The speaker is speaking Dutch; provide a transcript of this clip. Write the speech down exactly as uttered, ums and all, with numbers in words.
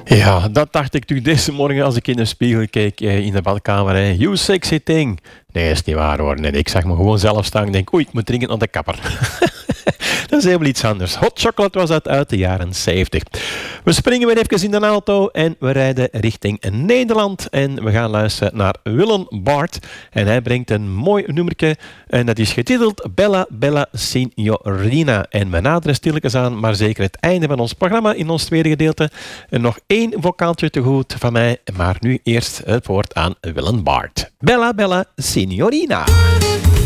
Ja, dat dacht ik toen deze morgen als ik in de spiegel keek eh, in de badkamer. Hè. You sexy thing. Nee, is niet waar hoor. Nee, ik zag me gewoon zelf staan en denk, oei, ik moet dringend naar de kapper. Dat is helemaal iets anders. Hot Chocolate was dat uit de jaren zeventig. We springen weer even in de auto en we rijden richting Nederland. En we gaan luisteren naar Willem Bart. En hij brengt een mooi nummertje. En dat is getiteld Bella Bella Signorina. En we naderen stilletjes aan, maar zeker het einde van ons programma in ons tweede gedeelte. En nog één vocaaltje te goed van mij. Maar nu eerst het woord aan Willem Bart. Bella Bella Signorina.